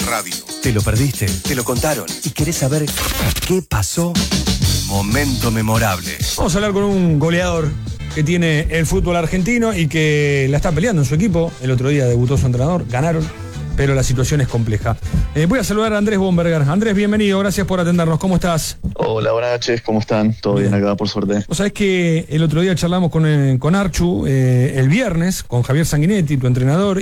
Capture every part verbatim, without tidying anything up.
Radio. ¿Te lo perdiste? ¿Te lo contaron? ¿Y querés saber qué pasó? Momento memorable. Vamos a hablar con un goleador que tiene el fútbol argentino y que la está peleando en su equipo. El otro día debutó su entrenador, ganaron, pero la situación es compleja. Eh, voy a saludar a Andrés Bomberger. Andrés, bienvenido, gracias por atendernos. ¿Cómo estás? Hola, buenas noches, ¿cómo están? Todo bien, bien acá, por suerte. Vos sabés que el otro día charlamos con, eh, con Archu, eh, el viernes, con Javier Sanguinetti, tu entrenador,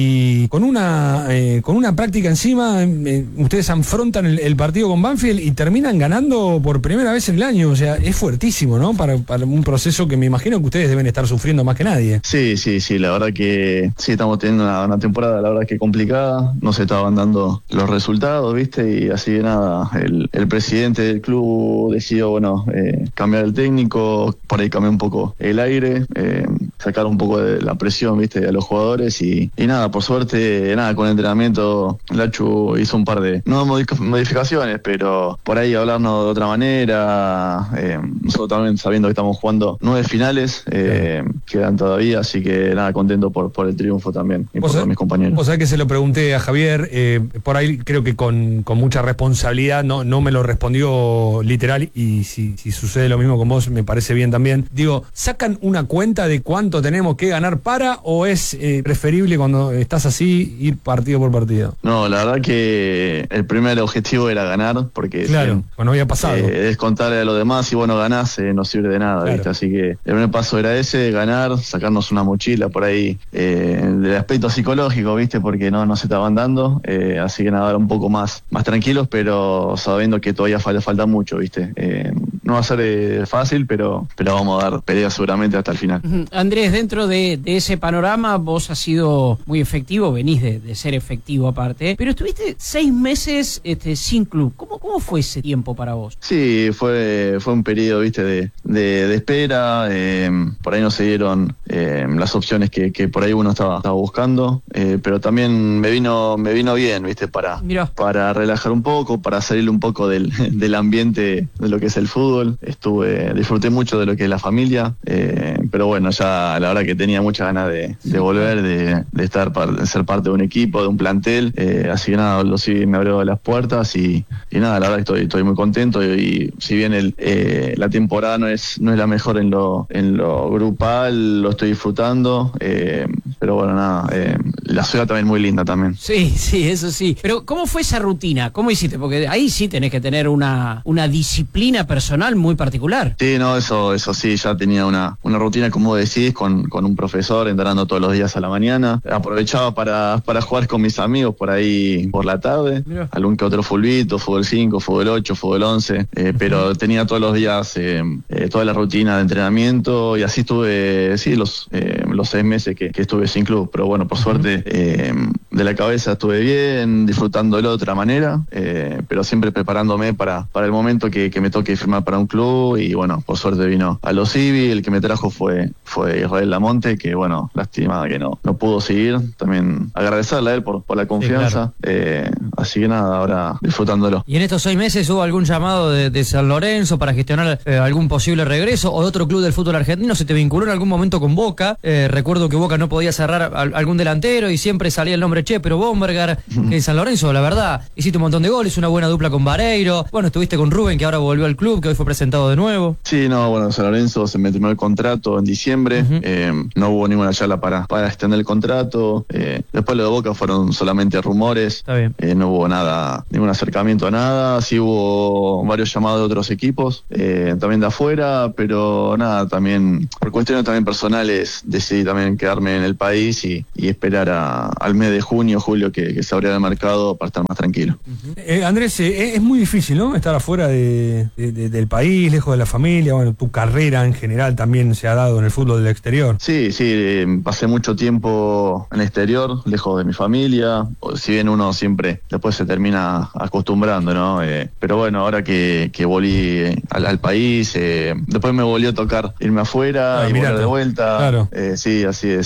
y con una eh, con una práctica encima, eh, ustedes afrontan el, el partido con Banfield y terminan ganando por primera vez en el año. O sea, es fuertísimo, ¿no? Para, para un proceso que me imagino que ustedes deben estar sufriendo más que nadie. Sí, sí, sí, la verdad que sí, estamos teniendo una, una temporada, la verdad que complicada. No se estaban dando los resultados, ¿viste? Y así de nada, el, el presidente del club decidió, bueno, eh, cambiar el técnico, por ahí cambió un poco el aire, eh, sacar un poco de la presión, ¿viste? A los jugadores y, y nada, por suerte, nada, con el entrenamiento, Lachu hizo un par de, no modificaciones, pero por ahí hablarnos de otra manera, eh, nosotros también sabiendo que estamos jugando nueve finales, eh, quedan todavía, así que nada, contento por, por el triunfo también y por todos mis compañeros. Vos sabés que se lo pregunté a Javier, eh, por ahí creo que con, con mucha responsabilidad, no, no me lo respondió literal, y si, si sucede lo mismo con vos me parece bien también. Digo, ¿sacan una cuenta de cuánto tenemos que ganar para, o es eh, preferible cuando estás así ir partido por partido? No, la verdad que el primer objetivo era ganar, porque claro, bueno, había pasado. Eh, descontarle a los demás y bueno, ganás, eh, no sirve de nada, claro. ¿Viste? Así que el primer paso era ese, ganar, sacarnos una mochila por ahí eh, del aspecto psicológico, ¿viste? Porque no, no se estaban dando, eh, así que nada, ahora un poco más, más tranquilos, pero sabiendo que todavía falta, falta mucho, ¿viste? Eh, no va a ser eh, fácil, pero, pero vamos a dar pelea seguramente hasta el final. Uh-huh. Andrés, dentro de, de ese panorama, vos has sido muy efectivo, venís de, de ser efectivo aparte, pero estuviste seis meses este, sin club. ¿Cómo, cómo fue ese tiempo para vos? Sí, fue, fue un periodo, ¿viste? De, de, de espera, eh, por ahí no se dieron eh, las opciones que, que por ahí uno estaba, estaba buscando, eh, pero también me vino me vino bien, ¿viste? Para, para relajar un poco, para salir un poco del, del ambiente de lo que es el fútbol. Estuve, disfruté mucho de lo que es la familia, eh, pero bueno, ya la verdad que tenía muchas ganas de, de volver, de, de estar, de ser parte de un equipo, de un plantel, eh, así que nada, lo sí me abrió las puertas y, y nada, la verdad que estoy, estoy muy contento y, y si bien el, eh, la temporada no es, no es la mejor en lo, en lo grupal, lo estoy disfrutando, eh, pero bueno, nada, eh, la ciudad también muy linda también. Sí, sí, eso sí. Pero ¿cómo fue esa rutina? ¿Cómo hiciste? Porque ahí sí tenés que tener una, una disciplina personal muy particular. Sí, no, eso eso sí, ya tenía una, una rutina, como decís, con, con un profesor, entrenando todos los días a la mañana. Aprovechaba para, para jugar con mis amigos por ahí por la tarde. Mirá. Algún que otro fulbito, fútbol cinco, fútbol ocho, fútbol once. Eh, uh-huh. Pero tenía todos los días eh, eh, toda la rutina de entrenamiento y así estuve, sí, los, eh, los seis meses que, que estuve sin club. Pero bueno, por uh-huh. suerte, eh, de la cabeza estuve bien, disfrutándolo de otra manera, eh, pero siempre preparándome para, para el momento que, que me toque firmar para un club y bueno, por suerte vino a los Civi, el que me trajo fue, fue Israel Lamonte, que bueno, lástima que no, no pudo seguir, también agradecerle a él por, por la confianza, sí, claro. eh, así que nada, ahora disfrutándolo. ¿Y en estos seis meses hubo algún llamado de, de San Lorenzo para gestionar eh, algún posible regreso o de otro club del fútbol argentino? ¿Se te vinculó en algún momento con Boca? Eh, recuerdo que Boca no podía cerrar a, a algún delantero y siempre salía el nombre Che, pero Bomberger, que en San Lorenzo, la verdad, hiciste un montón de goles, una buena dupla con Vareiro, bueno, estuviste con Rubén, que ahora volvió al club, que hoy fue presentado de nuevo. Sí, no, bueno, San Lorenzo se me terminó el contrato en diciembre, uh-huh. eh, no hubo ninguna charla para, para extender el contrato, eh, después lo de Boca fueron solamente rumores, Está bien. Eh, no hubo nada, ningún acercamiento a nada, sí hubo varios llamados de otros equipos, eh, también de afuera, pero nada, también por cuestiones también personales decidí también quedarme en el país y, y esperar a, al mes de junio, julio que, que se abría el mercado para estar más tranquilo. Uh-huh. eh, Andrés, eh, es muy difícil, ¿no? Estar afuera de, de, de, del país, lejos de la familia, bueno, tu carrera en general también se ha dado en el fútbol del exterior. Sí, sí, eh, pasé mucho tiempo en el exterior, lejos de mi familia, si bien uno siempre después se termina acostumbrando, ¿no? Eh, pero bueno, ahora que, que volví al, al país, eh, después me volvió a tocar irme afuera ah, y volver de vuelta. Claro. Eh, sí, así es. Eh,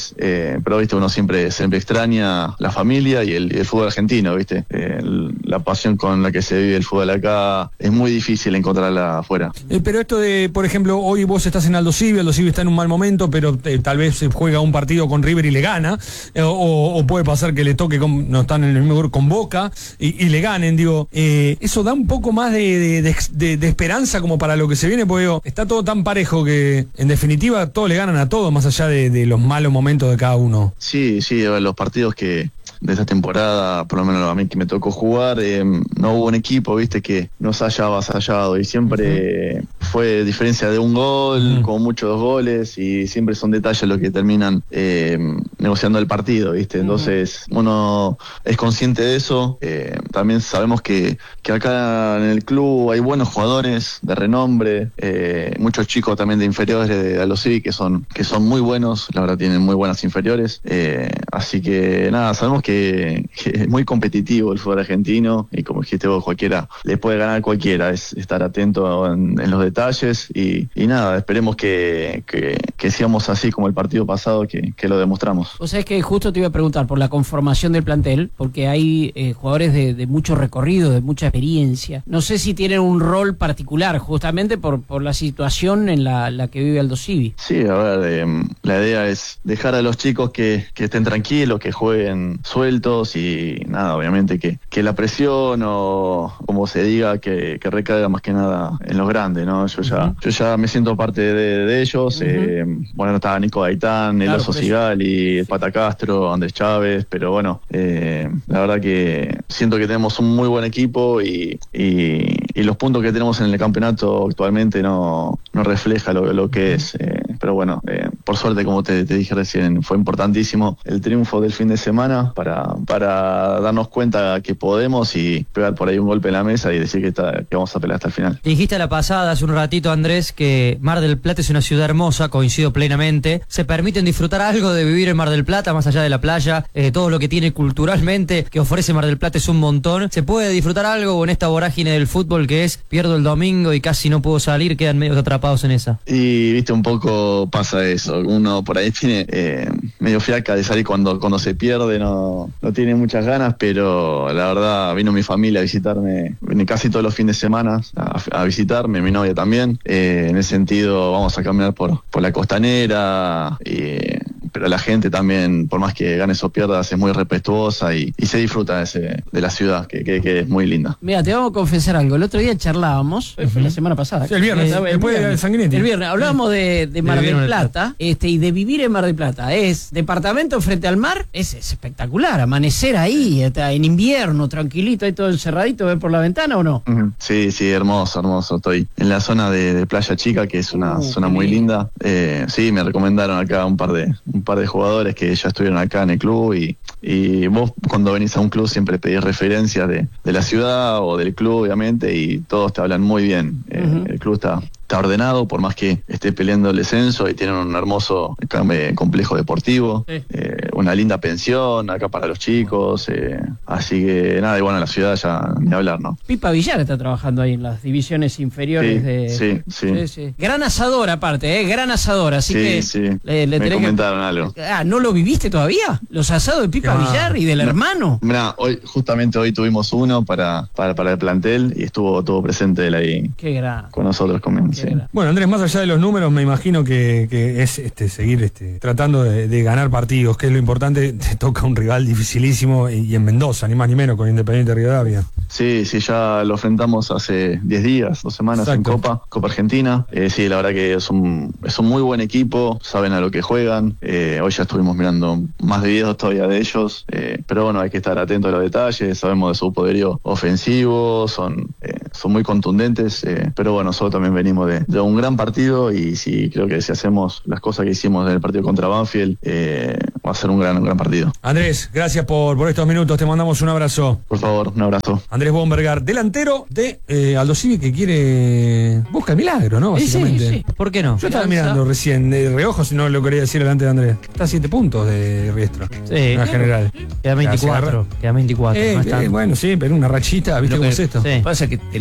eh, pero viste, uno siempre, siempre extraña la familia y el, y el fútbol argentino, viste. Eh, el, la pasión con la que se vive el fútbol acá es muy difícil encontrarla afuera. Eh, pero esto de, por ejemplo, hoy vos estás en Aldo Civi, Aldo Civi está en un mal momento, pero eh, tal vez se juega un partido con River y le gana, eh, o, o puede pasar que le toque, con, no están en el mismo grupo, con Boca y, y le ganen, digo, eh, eso da un poco más de, de, de, de, de esperanza como para lo que se viene, porque digo, está todo tan parejo que en definitiva todos le ganan a todos, más allá de, de los malos momentos de cada uno. Sí, sí, los partidos que de esta temporada, por lo menos a mí que me tocó jugar, eh, no hubo un equipo, viste, que nos haya avasallado y siempre uh-huh. fue diferencia de un gol, uh-huh. como muchos dos goles, y siempre son detalles los que terminan eh, negociando el partido, viste. Entonces uh-huh. uno es consciente de eso. Eh, también sabemos que, que acá en el club hay buenos jugadores de renombre, eh, muchos chicos también de inferiores de Aldo Civi que son, que son muy buenos, la verdad tienen muy buenas inferiores, eh, así que nada, sabemos que Que, que es muy competitivo el fútbol argentino y como dijiste vos, cualquiera le puede ganar a cualquiera, es estar atento en, en los detalles y, y nada, esperemos que, que, que sigamos así como el partido pasado, que, que lo demostramos. O sea, es que justo te iba a preguntar por la conformación del plantel, porque hay eh, jugadores de, de mucho recorrido, de mucha experiencia. No sé si tienen un rol particular justamente por, por la situación en la, la que vive Aldo Civi. Sí, a ver, eh, la idea es dejar a los chicos que, que estén tranquilos, que jueguen sueltos y nada, obviamente que, que la presión o como se diga que, que recaiga más que nada en los grandes, ¿no? Yo ya, uh-huh. yo ya me siento parte de, de ellos. Uh-huh. eh, bueno, estaba Nico Gaitán, claro, el Oso Sigali, el Pata Castro, Andrés Chávez, pero bueno, eh, la verdad que siento que tenemos un muy buen equipo y, y, y los puntos que tenemos en el campeonato actualmente no, no refleja lo, lo que es. Eh, pero bueno, eh, por suerte, como te, te dije recién, fue importantísimo el triunfo del fin de semana para, para darnos cuenta que podemos y pegar por ahí un golpe en la mesa y decir que, está, que vamos a pelear hasta el final. Dijiste a la pasada, hace un ratito, Andrés, que Mar del Plata es una ciudad hermosa, coincido plenamente. ¿Se permiten disfrutar algo de vivir en Mar del Plata, más allá de la playa? Eh, todo lo que tiene culturalmente, que ofrece Mar del Plata es un montón. ¿Se puede disfrutar algo en esta vorágine del fútbol que es, pierdo el domingo y casi no puedo salir, quedan medio atrapados en esa? Y viste, un poco pasa eso. Uno por ahí tiene eh, medio fiaca de salir cuando, cuando se pierde, no, no tiene muchas ganas, pero la verdad vino mi familia a visitarme, vine casi todos los fines de semana a, a visitarme, mi novia también. Eh, en ese sentido vamos a caminar por, por la costanera, y, pero la gente también, por más que ganes o pierdas, es muy respetuosa y, y se disfruta de, ese, de la ciudad, que, que, que es muy linda. Mira, te vamos a confesar algo. El otro día charlábamos, uh-huh. fue la semana pasada. Sí, el viernes, eh, el, después viernes, de Sanguinetti. El viernes, hablábamos de, de Mar del Plata, este, y de vivir en Mar del Plata. Es departamento frente al mar, es, es espectacular, amanecer ahí, está en invierno, tranquilito, ahí todo encerradito, ver por la ventana o no. Uh-huh. Sí, sí, hermoso, hermoso. Estoy en la zona de, de Playa Chica, que es una uh, zona muy linda. Eh, sí, me recomendaron acá un par de un par de jugadores que ya estuvieron acá en el club y, y vos cuando venís a un club siempre pedís referencias de, de la ciudad o del club, obviamente, y todos te hablan muy bien. Eh, uh-huh. El club está está ordenado, por más que esté peleando el descenso, y tienen un hermoso eh, complejo deportivo, sí. eh, una linda pensión acá para los chicos, eh, así que nada, y bueno, la ciudad ya ni hablar, ¿no? Pipa Villar está trabajando ahí en las divisiones inferiores sí, de... Sí, sí. sí, sí. Gran asador aparte, ¿eh? Gran asador, así sí, que... Sí, le, le me comentaron que... algo. Ah, ¿no lo viviste todavía? ¿Los asados de Pipa ah, Villar y del no, hermano? Mira, hoy, justamente hoy tuvimos uno para, para, para el plantel y estuvo todo presente él ahí. Qué gran. Con nosotros, con, sí. Bueno, Andrés, más allá de los números, me imagino que, que es este, seguir este, tratando de, de ganar partidos, que es lo importante. Te toca un rival dificilísimo y, y en Mendoza, ni más ni menos, con Independiente Rivadavia. Sí, sí, ya lo enfrentamos hace diez días, dos semanas. Exacto. En Copa, Copa Argentina. Eh, sí, la verdad que es un, es un muy buen equipo, saben a lo que juegan. Eh, hoy ya estuvimos mirando más de videos todavía de ellos, eh, pero bueno, hay que estar atentos a los detalles, sabemos de su poderío ofensivo, son, eh, son muy contundentes, eh, pero bueno, nosotros también venimos de, de un gran partido y sí, creo que si hacemos las cosas que hicimos en el partido contra Banfield, eh, va a ser un gran, un gran partido. Andrés, gracias por, por estos minutos, te mandamos un abrazo. Por favor, un abrazo. Andrés Bombergar, delantero de eh, Aldo Civi, que quiere... busca el milagro, ¿no? Básicamente. Sí, sí, sí. ¿Por qué no? Yo estaba mirando recién, de reojo, si no lo quería decir delante de Andrés. Está a siete puntos de Riestro. Sí. En la general. Queda veinticuatro. Queda veinticuatro. Eh, no eh, bueno, sí, pero una rachita, ¿viste cómo es esto? Sí. Pasa que te le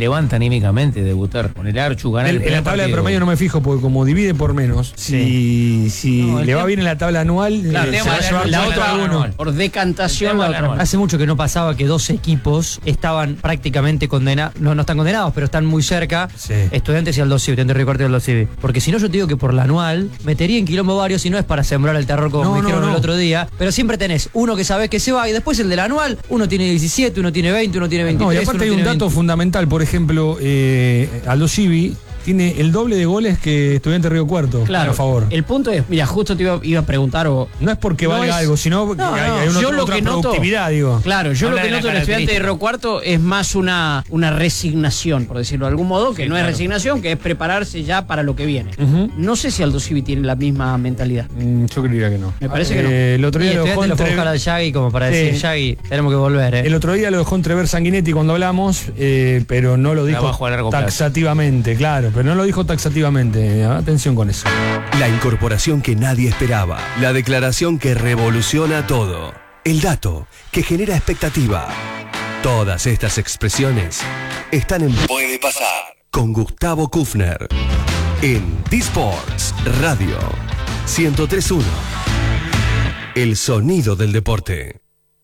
levanta anímicamente debutar con el Archu, ganar En, el en la primer tabla de partido. promedio no me fijo porque como divide por menos, si, si No, el le va tema- bien en la tabla anual, Claro, eh, el se va a tema llevar de la- punto la otra- alguno. no, Por decantación, El tema la de la otra. anual. Hace mucho que no pasaba que dos equipos estaban prácticamente condenados, no, no están condenados, pero están muy cerca, Sí. Estudiantes y Aldo Civi, Estudiantes Río Cuarto y Aldo Civi. Porque si no, yo te digo que por la anual metería en quilombo varios y no es para sembrar el terror como No, me no, dijeron no. el otro día, pero siempre tenés uno que sabés que se va y después el de la anual, uno tiene diecisiete, uno tiene veinte, uno tiene veintitrés. No, y aparte uno hay un tiene dato veinte. fundamental, por ejemplo, eh, Aldo Civi tiene el doble de goles que Estudiante Río Cuarto, Claro, a favor. el punto es, mira, justo te iba, iba a preguntar o... No es porque No valga es- algo, sino que No, hay, no, hay una yo otra, lo otra que noto- productividad, digo. Claro, yo Habla lo que de la noto en el estudiante de característica. Río Cuarto es más una, una resignación, por decirlo de algún modo, que Sí, no claro. es resignación, que es prepararse ya para lo que viene. Ujú. No sé si Aldo Civi tiene la misma mentalidad. Mm, yo creería que no. Me parece que no. Eh, El otro Y día lo dejó Estudiantes lo fue a entre- buscar al Yagui como para Sí. decir, Yagui, tenemos que volver, eh. El otro día lo dejó entrever Sanguinetti cuando hablamos, eh, pero no lo dijo Trabajo a largo plazo. taxativamente, claro, pero no lo dijo taxativamente. Atención con eso. La incorporación que nadie esperaba. La declaración que revoluciona todo. El dato que genera expectativa. Todas estas expresiones están en Puede Pasar con Gustavo Kufner en D-Sports Radio ciento tres punto uno. El sonido del deporte.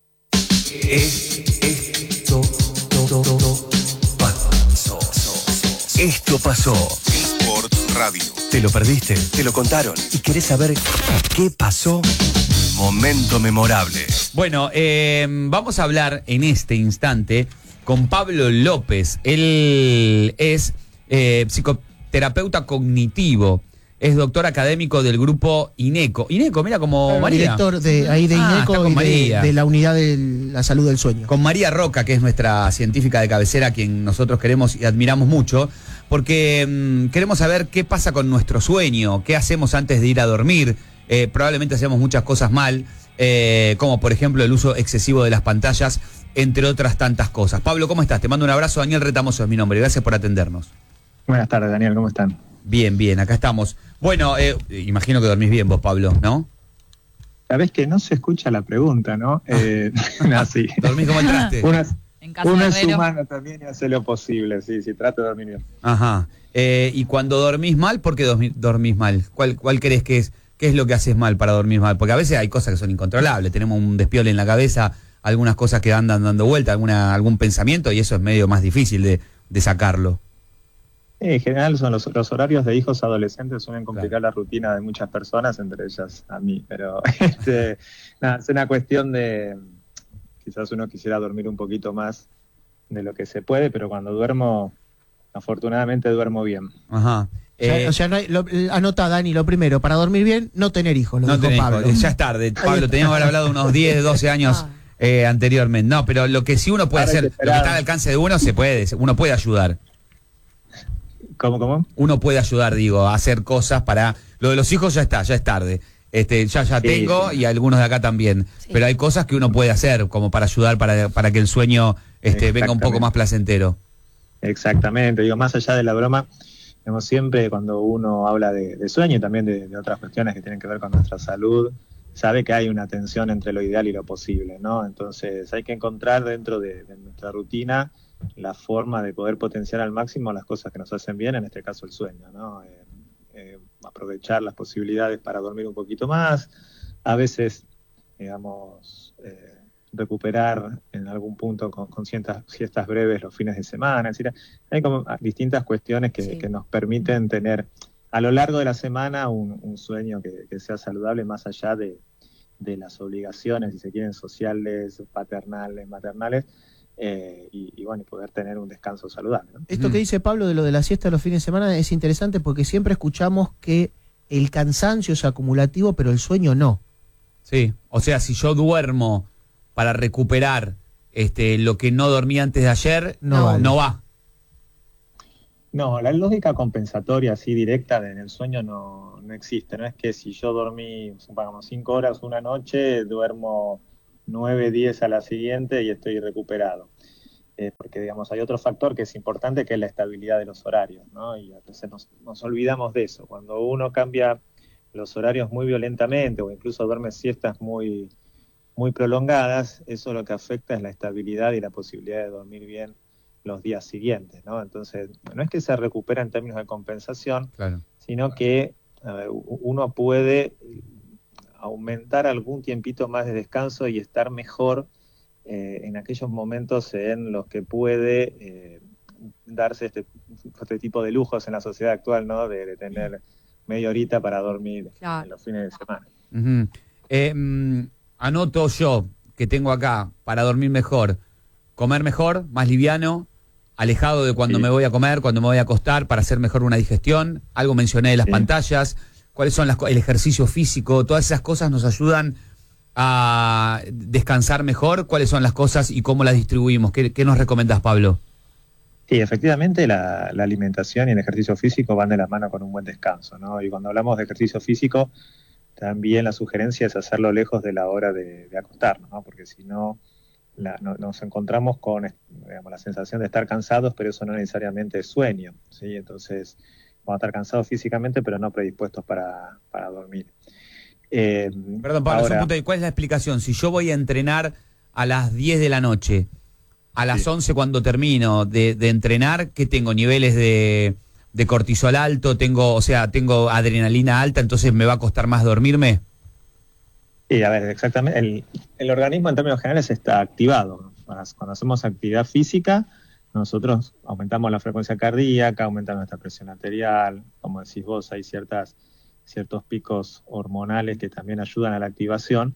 Esto pasó. Esto pasó. Sports Radio. ¿Te lo perdiste? ¿Te lo contaron? ¿Y querés saber qué pasó? Momento memorable. Bueno, eh, vamos a hablar en este instante con Pablo López. Él es eh, psicoterapeuta cognitivo, es doctor académico del grupo INECO. INECO, mira, como María. Director de ahí de Ah, INECO está con y María. de, de la unidad de la salud del sueño. Con María Roca, que es nuestra científica de cabecera, a quien nosotros queremos y admiramos mucho, porque mm, queremos saber qué pasa con nuestro sueño, qué hacemos antes de ir a dormir. Eh, probablemente hacemos muchas cosas mal, eh, como por ejemplo el uso excesivo de las pantallas, entre otras tantas cosas. Pablo, ¿cómo estás? Te mando un abrazo. Daniel Retamoso es mi nombre. Gracias por atendernos. Buenas tardes, Daniel, ¿cómo están? Bien, bien, acá estamos. Bueno, eh, imagino que dormís bien vos, Pablo, ¿no? Sabés que no se escucha la pregunta, ¿no? Eh, no, sí. ¿Dormís como entraste? Uno es, En casa uno de es Herrero. humano también y hace lo posible, sí, sí, trato de dormir bien. Ajá. Eh, y cuando dormís mal, ¿por qué dormi- dormís mal? ¿Cuál, cuál crees que es, qué es lo que haces mal para dormir mal? Porque a veces hay cosas que son incontrolables. Tenemos un despiole en la cabeza, algunas cosas que andan dando vuelta, alguna, algún pensamiento, y eso es medio más difícil de, de sacarlo. En general son los, los horarios de hijos adolescentes suelen complicar la rutina de muchas personas, entre ellas a mí, pero este, nada, es una cuestión de, quizás uno quisiera dormir un poquito más de lo que se puede, pero cuando duermo, afortunadamente duermo bien. Ajá. O sea, Eh, o sea, no hay- lo- anota, Dani, lo primero, para dormir bien, no tener hijos, lo no dijo tenés Pablo. hijos, ya es tarde. Pablo, teníamos que haber hablado unos diez, doce años eh, anteriormente. No, pero lo que sí uno puede Ahora hay hacer, que lo que esperar. está al alcance de uno, se puede, uno puede ayudar. ¿Cómo, cómo? Uno puede ayudar, digo, a hacer cosas para... Lo de los hijos ya está, ya es tarde. Este, ya ya Sí, tengo sí. y algunos de acá también. Sí. Pero hay cosas que uno puede hacer como para ayudar para, para que el sueño este, venga un poco Exactamente. más placentero. Exactamente, digo, más allá de la broma, digamos, siempre cuando uno habla de, de sueño y también de, de otras cuestiones que tienen que ver con nuestra salud, sabe que hay una tensión entre lo ideal y lo posible, ¿no? Entonces hay que encontrar dentro de, de nuestra rutina la forma de poder potenciar al máximo las cosas que nos hacen bien, en este caso el sueño, ¿no? Eh, eh, aprovechar las posibilidades para dormir un poquito más, a veces, digamos, eh, recuperar en algún punto con, con ciertas siestas breves los fines de semana, es decir, hay como distintas cuestiones que, Sí. que nos permiten tener a lo largo de la semana un, un sueño que, que sea saludable más allá de, de las obligaciones, si se quieren, sociales, paternales, maternales, eh, y, y bueno, y poder tener un descanso saludable, ¿no? Esto que dice Pablo de lo de la siesta los fines de semana es interesante porque siempre escuchamos que el cansancio es acumulativo, pero el sueño no. Sí, o sea, si yo duermo para recuperar este, lo que no dormí antes de ayer, No no, vale. no va. No, la lógica compensatoria así directa en el sueño no, no existe. No es que si yo dormí, supongamos, cinco horas una noche, duermo nueve, diez a la siguiente y estoy recuperado. Eh, porque, digamos, hay otro factor que es importante, que es la estabilidad de los horarios, ¿no? Y a veces nos, nos olvidamos de eso. Cuando uno cambia los horarios muy violentamente o incluso duerme siestas muy, muy prolongadas, eso lo que afecta es la estabilidad y la posibilidad de dormir bien los días siguientes, ¿no? Entonces, no es que se recupera en términos de compensación, Claro. sino que a ver, uno puede aumentar algún tiempito más de descanso y estar mejor eh, en aquellos momentos en los que puede eh, darse este, este tipo de lujos en la sociedad actual, ¿no? De, de tener media horita para dormir Claro. en los fines de semana. Uh-huh. Eh, mm, anoto yo que tengo acá para dormir mejor, comer mejor, más liviano, alejado de cuando Sí. me voy a comer, cuando me voy a acostar, para hacer mejor una digestión. Algo mencioné de las Sí. pantallas, cuáles son las co- el ejercicio físico, todas esas cosas nos ayudan a descansar mejor. ¿Cuáles son las cosas y cómo las distribuimos? ¿Qué, qué nos recomendás, Pablo? Sí, efectivamente la, la alimentación y el ejercicio físico van de la mano con un buen descanso, ¿no? Y cuando hablamos de ejercicio físico, también la sugerencia es hacerlo lejos de la hora de, de acostarnos, ¿no? Porque si no, la, no, nos encontramos con, digamos, la sensación de estar cansados, pero eso no necesariamente es sueño, ¿sí? Entonces, vamos a estar cansados físicamente, pero no predispuestos para, para dormir. Eh, Perdón, Pablo, ahora, un punto. ¿Cuál es la explicación? Si yo voy a entrenar a las diez de la noche, a las Sí. once cuando termino de, de entrenar, ¿qué tengo? ¿Niveles de, de cortisol alto? Tengo, o sea, ¿tengo adrenalina alta? Entonces me va a costar más dormirme. Sí, a ver, exactamente. El, el organismo en términos generales está activado, ¿no? Cuando, cuando hacemos actividad física, nosotros aumentamos la frecuencia cardíaca, aumentamos nuestra presión arterial, como decís vos, hay ciertas, ciertos picos hormonales que también ayudan a la activación,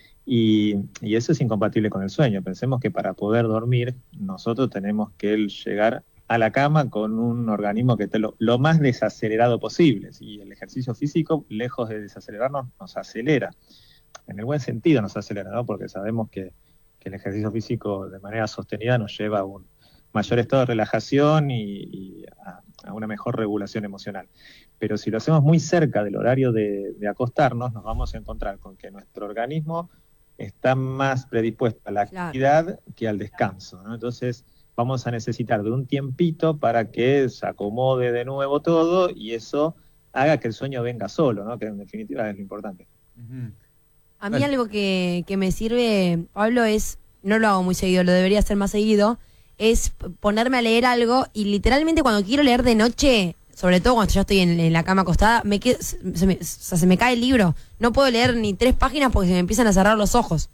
y, y eso es incompatible con el sueño. Pensemos que para poder dormir, nosotros tenemos que llegar a la cama con un organismo que esté lo, lo más desacelerado posible, y el ejercicio físico, lejos de desacelerarnos, nos acelera. En el buen sentido nos acelera, ¿no? Porque sabemos que, que el ejercicio físico de manera sostenida nos lleva a un mayor estado de relajación y, y a, a una mejor regulación emocional. Pero si lo hacemos muy cerca del horario de, de acostarnos, nos vamos a encontrar con que nuestro organismo está más predispuesto a la Claro. actividad que al descanso, ¿no? Entonces vamos a necesitar de un tiempito para que se acomode de nuevo todo y eso haga que el sueño venga solo, ¿no? Que en definitiva es lo importante. Uh-huh. A mí Dale. algo que, que me sirve, Pablo, es, no lo hago muy seguido, lo debería hacer más seguido, es p- ponerme a leer algo y literalmente cuando quiero leer de noche, sobre todo cuando ya estoy en, en la cama acostada, me, quedo- se, se me, o sea, se me cae el libro. No puedo leer ni tres páginas porque se me empiezan a cerrar los ojos.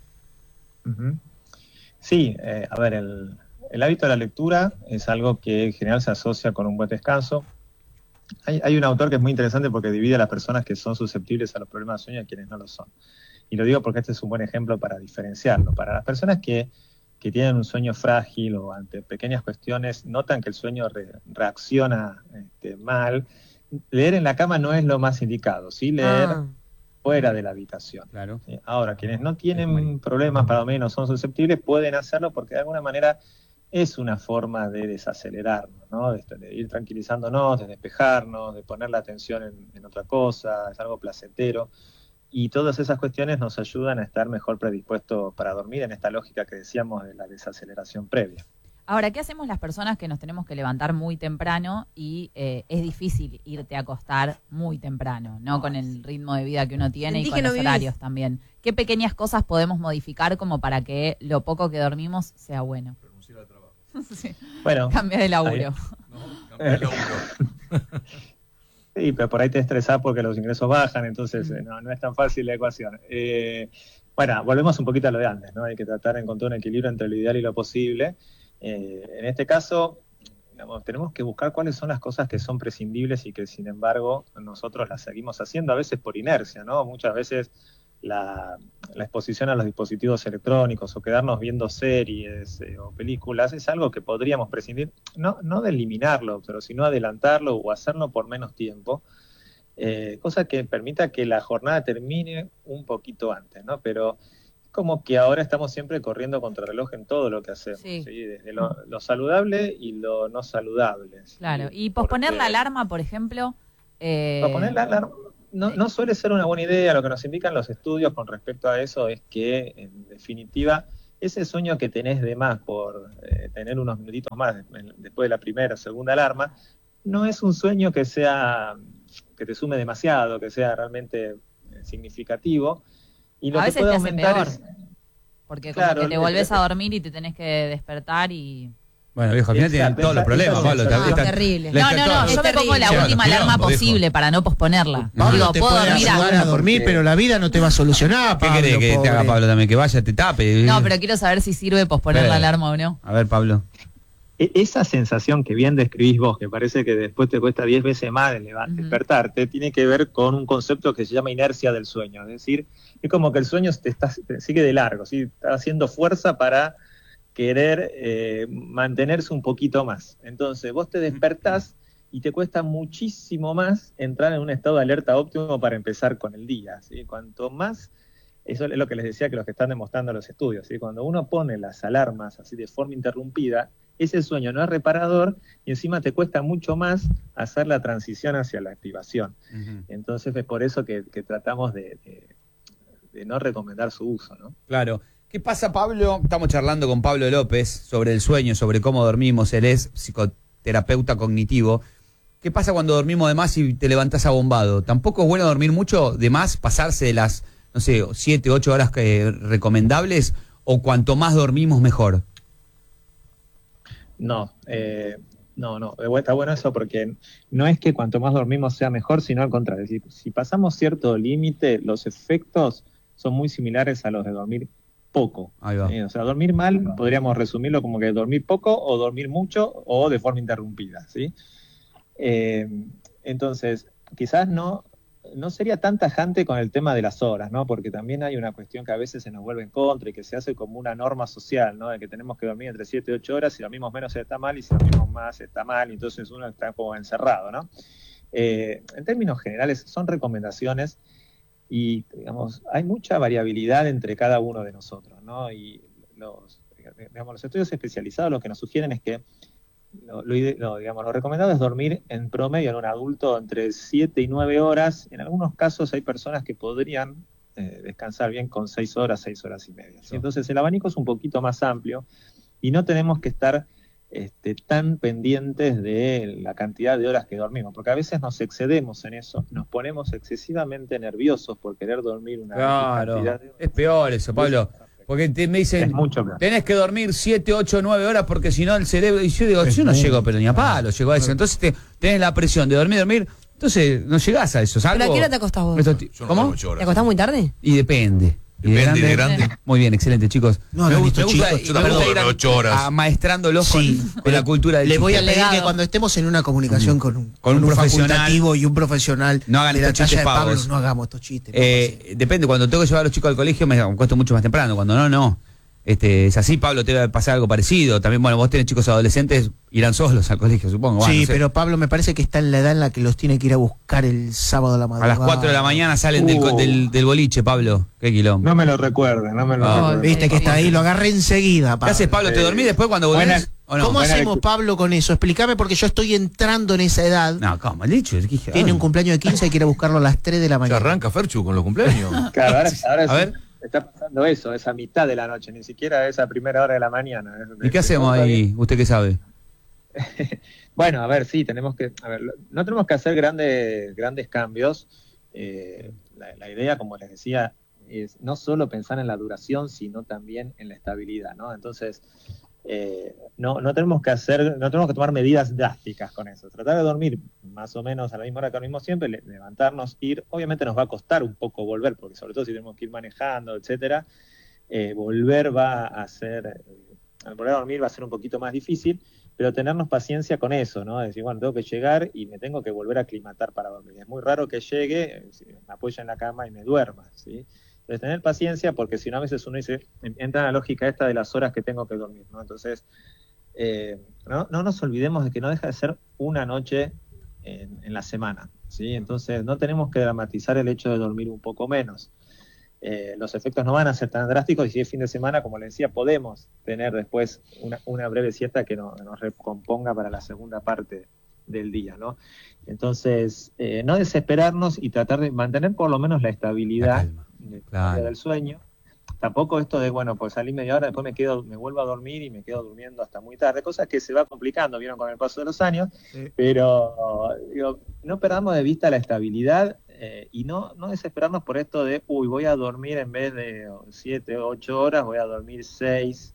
Ujú. Sí, eh, a ver, el, el hábito de la lectura es algo que en general se asocia con un buen descanso. Hay, hay un autor que es muy interesante porque divide a las personas que son susceptibles a los problemas de sueño y a quienes no lo son. Y lo digo porque este es un buen ejemplo para diferenciarlo. Para las personas que, que tienen un sueño frágil o ante pequeñas cuestiones notan que el sueño re- reacciona este, mal, leer en la cama no es lo más indicado, ¿sí? Leer Ah. fuera de la habitación. Claro. ¿Sí? Ahora, quienes no tienen problemas para dormir, no son susceptibles, pueden hacerlo porque de alguna manera es una forma de desacelerarnos, ¿no? De, de ir tranquilizándonos, de despejarnos, de poner la atención en, en otra cosa, es algo placentero. Y todas esas cuestiones nos ayudan a estar mejor predispuestos para dormir en esta lógica que decíamos de la desaceleración previa. Ahora, ¿qué hacemos las personas que nos tenemos que levantar muy temprano y eh, es difícil irte a acostar muy temprano, ¿no? Con el ritmo de vida que uno tiene Sentí y con que no los vivís. horarios también. ¿Qué pequeñas cosas podemos modificar como para que lo poco que dormimos sea bueno? Sí. Bueno, Cambia de laburo. Sí, pero por ahí te estresás porque los ingresos bajan, entonces eh, no, no es tan fácil la ecuación. Eh, bueno, volvemos un poquito a lo de antes, ¿no? Hay que tratar de encontrar un equilibrio entre lo ideal y lo posible. Eh, en este caso, digamos, tenemos que buscar cuáles son las cosas que son prescindibles y que, sin embargo, nosotros las seguimos haciendo, a veces por inercia, ¿no? Muchas veces la, la exposición a los dispositivos electrónicos o quedarnos viendo series eh, o películas es algo que podríamos prescindir, no, no de eliminarlo, pero sino adelantarlo o hacerlo por menos tiempo, eh, cosa que permita que la jornada termine un poquito antes, ¿no? Pero como que ahora estamos siempre corriendo contra el reloj en todo lo que hacemos, Sí. ¿sí? Desde lo, lo saludable y lo no saludable. ¿sí? Claro. Y posponer Porque- la alarma, por ejemplo. Eh, Posponer la alarma no, no suele ser una buena idea. Lo que nos indican los estudios con respecto a eso es que, en definitiva, ese sueño que tenés de más por eh, tener unos minutitos más en- después de la primera o segunda alarma, no es un sueño que sea que te sume demasiado, que sea realmente eh, significativo. Y lo A que veces puede te hace aumentar peor. es... Porque Claro, como que te el- volvés el- a dormir y te tenés que despertar y... Bueno, viejo, al final tienen Exacto, todos los esa- problemas, esa- Pablo. No, está- está- terrible. le No, está no, todo- no, yo me terrible. pongo la Lleva última los alarma quilombos, posible viejo. para no posponerla. Pablo Digo, te puedo puede dormir ayudar a a... dormir, pero la vida no te va a solucionar, ¿Qué Pablo, querés que te pobre. haga Pablo también? Que vaya, te tape. No, pero quiero saber si sirve posponer Eh. la alarma o no. A ver, Pablo. E- Esa sensación que bien describís vos, que parece que después te cuesta diez veces más de leva- Ujú. despertarte, tiene que ver con un concepto que se llama inercia del sueño. Es decir, es como que el sueño te, está, te sigue de largo, ¿sí? Está haciendo fuerza para querer eh, mantenerse un poquito más. Entonces vos te despertás y te cuesta muchísimo más entrar en un estado de alerta óptimo para empezar con el día, ¿sí? Cuanto más, eso es lo que les decía que los que están demostrando los estudios, ¿sí? Cuando uno pone las alarmas así de forma interrumpida, ese sueño no es reparador y encima te cuesta mucho más hacer la transición hacia la activación. Ujú. Entonces es por eso que, que tratamos de, de- de no recomendar su uso, ¿no? Claro. ¿Qué pasa, Pablo? Estamos charlando con Pablo López sobre el sueño, sobre cómo dormimos. Él es psicoterapeuta cognitivo. ¿Qué pasa cuando dormimos de más y te levantás abombado? ¿Tampoco es bueno dormir mucho de más, pasarse de las, no sé, siete, ocho horas que, recomendables? ¿O cuanto más dormimos, mejor? No, eh, no, no, está bueno eso porque no es que cuanto más dormimos sea mejor, sino al contrario. Es decir, si pasamos cierto límite, los efectos son muy similares a los de dormir poco. Ahí va. ¿sí? O sea, dormir mal podríamos resumirlo como que dormir poco o dormir mucho o de forma interrumpida, ¿sí? Eh, entonces, quizás no, no sería tan tajante con el tema de las horas, ¿no? Porque también hay una cuestión que a veces se nos vuelve en contra y que se hace como una norma social, ¿no? De que tenemos que dormir entre siete y ocho horas, si dormimos menos está mal y si dormimos más está mal, y entonces uno está como encerrado, ¿no? Eh, en términos generales, son recomendaciones y, digamos, hay mucha variabilidad entre cada uno de nosotros, ¿no? Y los, digamos, los estudios especializados lo que nos sugieren es que Lo, lo, ide- lo, digamos, lo recomendado es dormir en promedio en un adulto entre siete y nueve horas. En algunos casos hay personas que podrían eh, descansar bien con seis horas, seis horas y media. ¿sí? Entonces el abanico es un poquito más amplio y no tenemos que estar este, tan pendientes de la cantidad de horas que dormimos, porque a veces nos excedemos en eso, nos ponemos excesivamente nerviosos por querer dormir una Claro. cantidad de horas. Es peor eso, Pablo. Porque te, me dicen, Es mucho peor. tenés que dormir siete, ocho, nueve horas porque si no el cerebro... Y yo digo, yo no llego pero ni a palo, llego a eso. Entonces te, tenés la presión de dormir, dormir, entonces no llegás a eso. ¿Pero ¿Salvo? a qué hora te acostás vos? Esto ti- Yo no ¿Cómo? duermo ocho horas. ¿Te acostás muy tarde? Y depende. Y Depende, de grande. Muy bien, excelente, chicos. No, me no, gusta, listo, me gusta, chicos, y yo me tampoco gusta ir duermo ocho horas. amaestrándolos Sí, con, con pero la cultura del Le voy a chiste. pedir que legado. cuando estemos en una comunicación con un, Con un profesional, facultativo y un profesional no hagan de la estos chistes talla de Pablo, pavos. no hagamos estos chistes. no Eh, depende, cuando tengo que llevar a los chicos al colegio me acuesto mucho más temprano, cuando no, no. Este, es así, Pablo, te va a pasar algo parecido. También, bueno, vos tenés chicos adolescentes, irán solos al colegio, supongo. pase. Bueno, Sí, no sé. pero Pablo me parece que está en la edad en la que los tiene que ir a buscar el sábado a la A madrugada. las cuatro de la mañana salen del, Uh. del, del boliche, Pablo. Qué quilombo. No me lo recuerden, no me lo Ah. recuerden. Viste que está ahí, lo agarré enseguida, ¿Qué Pablo. haces, Pablo? ¿Te dormís después cuando volvés? Buena- ¿O no? ¿Cómo Buena hacemos, lectura. Pablo, con eso? Explícame porque yo estoy entrando en esa edad. No, ¿cómo? El dicho, es que dije, Tiene ah. un cumpleaños de quince y quiere buscarlo a las tres de la Ya mañana. arranca Ferchu con los cumpleaños. Claro, ahora, ahora A sí, ver. está pasando eso, esa mitad de la noche, ni siquiera esa primera hora de la mañana. ¿Y qué hacemos ahí? ¿Usted qué sabe? Bueno, a ver, sí, tenemos que, a ver, no tenemos que hacer grandes, grandes cambios. Eh, la, la idea, como les decía, es no solo pensar en la duración, sino también en la estabilidad, ¿no? Entonces, eh, no, no tenemos que hacer, no tenemos que tomar medidas drásticas con eso. Tratar de dormir más o menos a la misma hora que dormimos siempre, le- levantarnos, ir. Obviamente nos va a costar un poco volver, porque sobre todo si tenemos que ir manejando, etcétera, eh, volver va a ser, eh, al volver a dormir va a ser un poquito más difícil, pero tenernos paciencia con eso, ¿no? Decir, bueno, tengo que llegar y me tengo que volver a aclimatar para dormir. Es muy raro que llegue, eh, me apoye en la cama y me duerma, ¿sí? Entonces, tener paciencia, porque si no, a veces uno dice, entra en la lógica esta de las horas que tengo que dormir, ¿no? Entonces, eh, no, no nos olvidemos de que no deja de ser una noche en, en la semana, ¿sí? Entonces, no tenemos que dramatizar el hecho de dormir un poco menos. Eh, los efectos no van a ser tan drásticos y si es fin de semana, como le decía, podemos tener después una, una breve siesta que no- nos recomponga para la segunda parte del día, ¿no? Entonces, eh, no desesperarnos y tratar de mantener por lo menos la estabilidad La calma. de- Claro. del sueño. Tampoco esto de, bueno, pues salí media hora, después me quedo, me vuelvo a dormir y me quedo durmiendo hasta muy tarde, cosas que se va complicando, vieron con el paso de los años, Sí. pero digo, no perdamos de vista la estabilidad eh, y no, no desesperarnos por esto de, uy, voy a dormir en vez de siete o ocho horas, voy a dormir seis,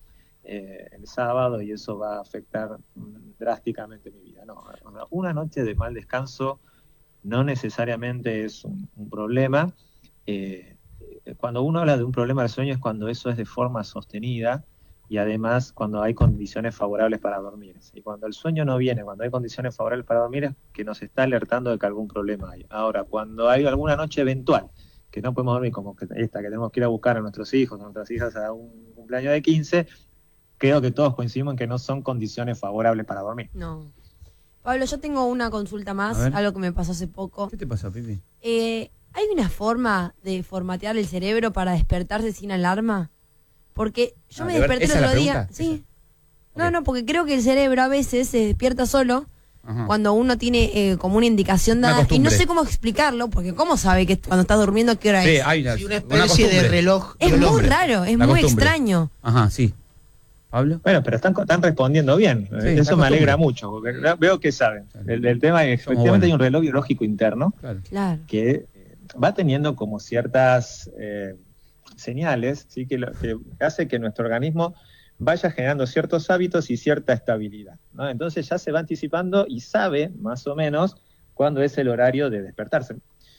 eh, el sábado y eso va a afectar drásticamente mi vida. No, una noche de mal descanso no necesariamente es un, un problema. Eh, cuando uno habla de un problema del sueño es cuando eso es de forma sostenida y además cuando hay condiciones favorables para dormir. Y cuando el sueño no viene, cuando hay condiciones favorables para dormir, es que nos está alertando de que algún problema hay. Ahora, cuando hay alguna noche eventual que no podemos dormir, como que esta, que tenemos que ir a buscar a nuestros hijos, a nuestras hijas a un cumpleaños de quince, creo que todos coincidimos en que no son condiciones favorables para dormir. No. Pablo, yo tengo una consulta más, algo que me pasó hace poco. ¿Qué te pasó, Pipi? Eh, ¿Hay una forma de formatear el cerebro para despertarse sin alarma? Porque yo Ah, me de ver- desperté ¿esa el es otro la día. pregunta? Sí. No, no, porque creo que el cerebro a veces se despierta solo Ajá. cuando uno tiene eh, como una indicación Una dada. Y no costumbre. sé cómo explicarlo, porque ¿cómo sabe que cuando está durmiendo qué hora Sí, es? hay una, Sí, una una especie de costumbre. reloj. Es del muy hombre. raro, es La muy costumbre. extraño. Ajá, sí. ¿Pablo? Bueno, pero están, están respondiendo bien. Sí, Eso la me costumbre. alegra mucho, porque veo que saben. El, el tema es que Somos efectivamente buenos. hay un reloj biológico interno Claro. Claro. que eh, va teniendo como ciertas eh, señales, ¿sí? que, lo, que hace que nuestro organismo vaya generando ciertos hábitos y cierta estabilidad, ¿no? Entonces ya se va anticipando y sabe más o menos cuándo es el horario de despertarse.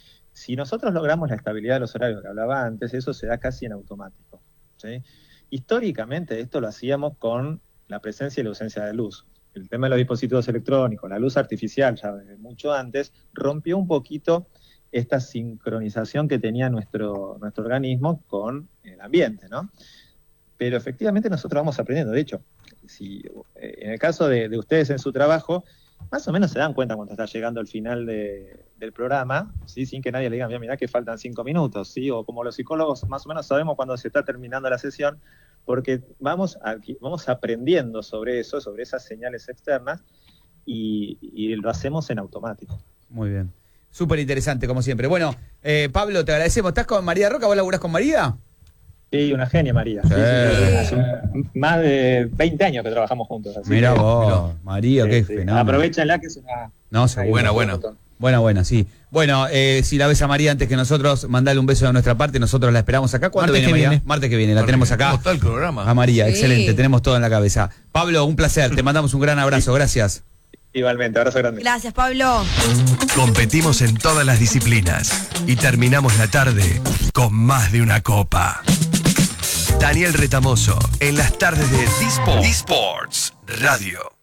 Si nosotros logramos la estabilidad de los horarios que hablaba antes, eso se da casi en automático, ¿sí? Históricamente esto lo hacíamos con la presencia y la ausencia de luz. El tema de los dispositivos electrónicos, la luz artificial, ya desde mucho antes, rompió un poquito esta sincronización que tenía nuestro, nuestro organismo con el ambiente, ¿no? Pero efectivamente nosotros vamos aprendiendo. De hecho, si eh, en el caso de, de ustedes en su trabajo, más o menos se dan cuenta cuando está llegando el final de, del programa, ¿sí? Sin que nadie le diga, mira, mirá que faltan cinco minutos, ¿sí? O como los psicólogos más o menos sabemos cuando se está terminando la sesión, porque vamos, a, vamos aprendiendo sobre eso, sobre esas señales externas, y, y lo hacemos en automático. Muy bien. Súper interesante, como siempre. Bueno, eh, Pablo, te agradecemos. ¿Estás con María Roca? ¿Vos laburás con María? Sí, una genia, María. Sí, sí, sí. Hace un- más de veinte años que trabajamos juntos. Así Mira que- vos, María, Sí, qué sí. fenómeno. Aprovechenla que es una... No, seguro. Buena, buena. Buena, buena, sí. Bueno, eh, si la ves a María antes que nosotros, mandale un beso de nuestra parte. Nosotros la esperamos acá. ¿Cuándo Martes viene que María? viene. Martes que viene, la Martes tenemos que viene. acá. ¿Cómo está el programa? A María, Sí. excelente, tenemos todo en la cabeza. Pablo, un placer, te mandamos un gran abrazo, gracias. Igualmente, abrazo grande. Gracias, Pablo. Competimos en todas las disciplinas y terminamos la tarde con más de una copa. Daniel Retamoso en las tardes de D-Sports Radio.